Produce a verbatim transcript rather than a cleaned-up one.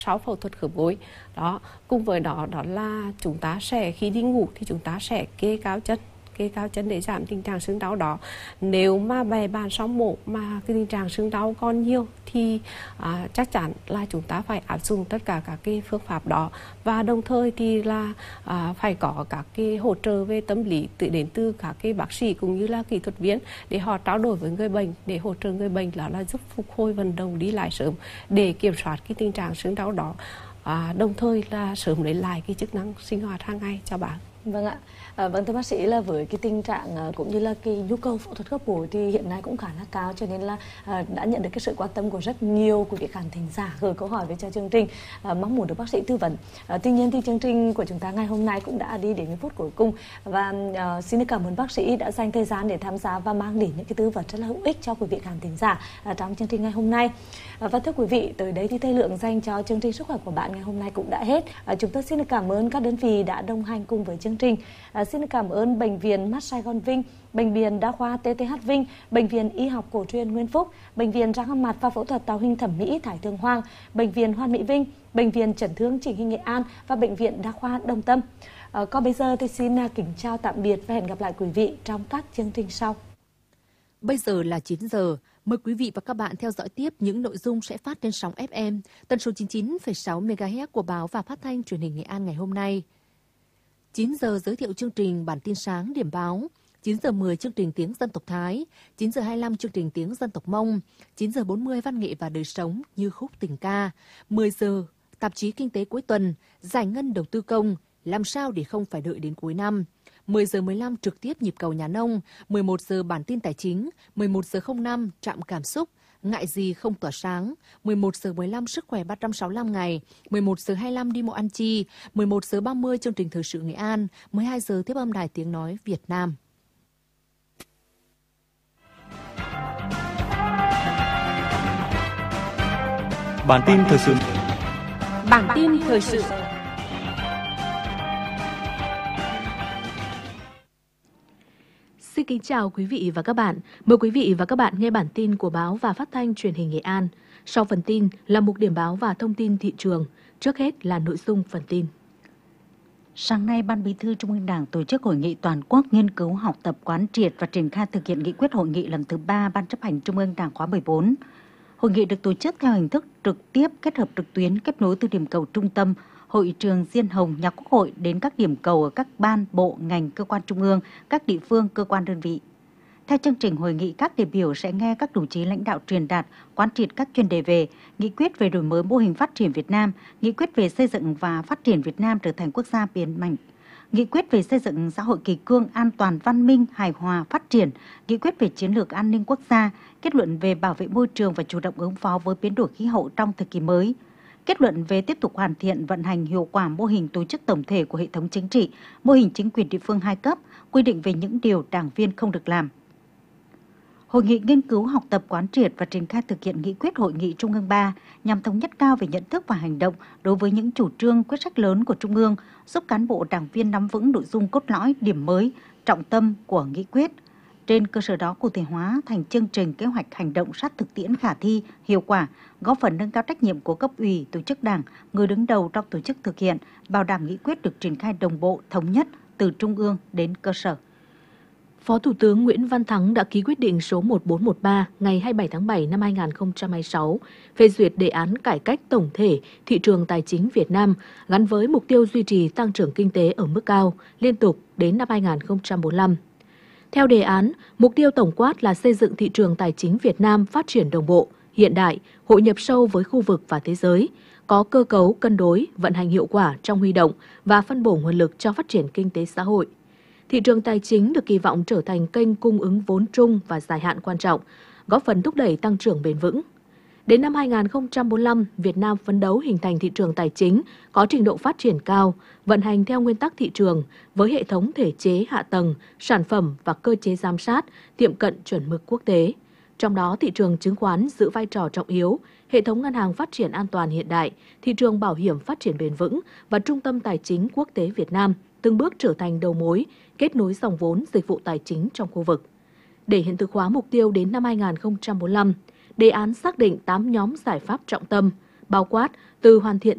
sau phẫu thuật khớp gối. Đó, cùng với đó đó là chúng ta sẽ khi đi ngủ thì chúng ta sẽ kê cao chân, kê cao chân để giảm tình trạng sưng đau đó. Nếu mà bài bàn sau mổ mà cái tình trạng sưng đau còn nhiều thì à, chắc chắn là chúng ta phải áp dụng tất cả các cái phương pháp đó, và đồng thời thì là à, phải có các cái hỗ trợ về tâm lý từ đến từ các cái bác sĩ cũng như là kỹ thuật viên để họ trao đổi với người bệnh để hỗ trợ người bệnh là là giúp phục hồi vận động đi lại sớm để kiểm soát cái tình trạng sưng đau đó, à, đồng thời là sớm lấy lại cái chức năng sinh hoạt hàng ngày cho bạn. Vâng ạ. À, vâng thưa bác sĩ, là với cái tình trạng à, cũng như là cái nhu cầu phẫu thuật khớp gối thì hiện nay cũng khá là cao, cho nên là à, đã nhận được cái sự quan tâm của rất nhiều quý vị khán thính giả gửi câu hỏi về cho chương trình, à, mong muốn được bác sĩ tư vấn. À, tuy nhiên thì chương trình của chúng ta ngày hôm nay cũng đã đi đến những phút cuối cùng, và à, xin cảm ơn bác sĩ đã dành thời gian để tham gia và mang đến những cái tư vấn rất là hữu ích cho quý vị khán thính giả à, trong chương trình ngày hôm nay. À, và thưa quý vị, tới đây thì thời lượng dành cho chương trình sức khỏe của bạn ngày hôm nay cũng đã hết. À, chúng tôi xin được cảm ơn các đơn vị đã đồng hành cùng với chương trình. À, xin cảm ơn Bệnh viện Mắt Sài Gòn Vinh, Bệnh viện Đa khoa tê tê hát Vinh, Bệnh viện Y học cổ truyền Nguyên Phúc, Bệnh viện răng hàm mặt và phẫu thuật tạo hình thẩm mỹ Thái Thượng Hoàng, Bệnh viện Hoàn Mỹ Vinh, Bệnh viện Chấn thương Chỉnh hình Nghệ An và Bệnh viện Đa khoa Đồng Tâm. À, còn bây giờ tôi xin kính chào tạm biệt và hẹn gặp lại quý vị trong các chương trình sau. Bây giờ là chín giờ. Mời quý vị và các bạn theo dõi tiếp những nội dung sẽ phát trên sóng ép em, tần số chín mươi chín phẩy sáu mê ga héc của báo và phát thanh truyền hình Nghệ An ngày hôm nay. chín giờ giới thiệu chương trình bản tin sáng điểm báo, chín giờ mười chương trình tiếng dân tộc Thái, chín giờ hai mươi lăm chương trình tiếng dân tộc Mông, chín giờ bốn mươi văn nghệ và đời sống như khúc tình ca, mười giờ tạp chí kinh tế cuối tuần, giải ngân đầu tư công, làm sao để không phải đợi đến cuối năm. mười giờ mười lăm trực tiếp nhịp cầu nhà nông, mười một giờ bản tin tài chính, mười một giờ không năm trạm cảm xúc, ngại gì không tỏa sáng, mười một giờ mười lăm sức khỏe ba trăm sáu mươi lăm ngày, mười một giờ hai mươi lăm đi mộ ăn chi, mười một giờ ba mươi chương trình thời sự Nghệ An, mười hai giờ tiếp âm đài tiếng nói Việt Nam. Bản tin thời sự. Bản tin thời sự. Xin kính chào quý vị và các bạn. Mời quý vị và các bạn nghe bản tin của báo và phát thanh truyền hình Nghệ An. Sau phần tin là mục điểm báo và thông tin thị trường. Trước hết là nội dung phần tin. Sáng nay, Ban Bí thư Trung ương Đảng tổ chức hội nghị toàn quốc nghiên cứu, học tập, quán triệt và triển khai thực hiện nghị quyết hội nghị lần thứ ba Ban chấp hành Trung ương Đảng khóa mười bốn. Hội nghị được tổ chức theo hình thức trực tiếp kết hợp trực tuyến, kết nối từ điểm cầu trung tâm Hội trường Diên Hồng, nhà Quốc hội đến các điểm cầu ở các ban, bộ, ngành, cơ quan trung ương, các địa phương, cơ quan đơn vị. Theo chương trình hội nghị, các đại biểu sẽ nghe các đồng chí lãnh đạo truyền đạt, quán triệt các chuyên đề về nghị quyết về đổi mới mô hình phát triển Việt Nam, nghị quyết về xây dựng và phát triển Việt Nam trở thành quốc gia biến mạnh, nghị quyết về xây dựng xã hội kỳ cương, an toàn, văn minh, hài hòa, phát triển, nghị quyết về chiến lược an ninh quốc gia, kết luận về bảo vệ môi trường và chủ động ứng phó với biến đổi khí hậu trong thời kỳ mới, kết luận về tiếp tục hoàn thiện vận hành hiệu quả mô hình tổ chức tổng thể của hệ thống chính trị, mô hình chính quyền địa phương hai cấp, quy định về những điều đảng viên không được làm. Hội nghị nghiên cứu, học tập, quán triệt và triển khai thực hiện nghị quyết hội nghị Trung ương ba nhằm thống nhất cao về nhận thức và hành động đối với những chủ trương, quyết sách lớn của Trung ương, giúp cán bộ đảng viên nắm vững nội dung cốt lõi, điểm mới, trọng tâm của nghị quyết. Trên cơ sở đó cụ thể hóa thành chương trình kế hoạch hành động sát thực tiễn, khả thi, hiệu quả, góp phần nâng cao trách nhiệm của cấp ủy, tổ chức đảng, người đứng đầu trong tổ chức thực hiện, bảo đảm nghị quyết được triển khai đồng bộ, thống nhất từ trung ương đến cơ sở. Phó Thủ tướng Nguyễn Văn Thắng đã ký quyết định số một bốn một ba ngày hai mươi bảy tháng bảy năm hai nghìn không trăm hai mươi sáu phê duyệt đề án cải cách tổng thể thị trường tài chính Việt Nam gắn với mục tiêu duy trì tăng trưởng kinh tế ở mức cao liên tục đến năm hai nghìn không trăm bốn mươi lăm. Theo đề án, mục tiêu tổng quát là xây dựng thị trường tài chính Việt Nam phát triển đồng bộ, hiện đại, hội nhập sâu với khu vực và thế giới, có cơ cấu cân đối, vận hành hiệu quả trong huy động và phân bổ nguồn lực cho phát triển kinh tế xã hội. Thị trường tài chính được kỳ vọng trở thành kênh cung ứng vốn chung và dài hạn quan trọng, góp phần thúc đẩy tăng trưởng bền vững. Đến năm hai nghìn không trăm bốn mươi lăm, Việt Nam phấn đấu hình thành thị trường tài chính có trình độ phát triển cao, vận hành theo nguyên tắc thị trường với hệ thống thể chế hạ tầng, sản phẩm và cơ chế giám sát tiệm cận chuẩn mực quốc tế. Trong đó, thị trường chứng khoán giữ vai trò trọng yếu, hệ thống ngân hàng phát triển an toàn hiện đại, thị trường bảo hiểm phát triển bền vững và trung tâm tài chính quốc tế Việt Nam từng bước trở thành đầu mối, kết nối dòng vốn dịch vụ tài chính trong khu vực. Để hiện thực hóa mục tiêu đến năm hai nghìn không trăm bốn mươi lăm, đề án xác định tám nhóm giải pháp trọng tâm, bao quát từ hoàn thiện